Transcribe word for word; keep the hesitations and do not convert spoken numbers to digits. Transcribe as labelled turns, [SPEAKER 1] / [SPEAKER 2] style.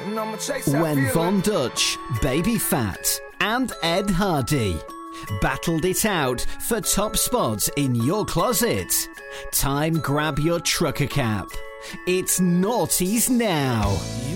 [SPEAKER 1] When Von Dutch, Baby Fat and Ed Hardy battled it out for top spots in your closet, time grab your trucker cap. It's Naughties Now.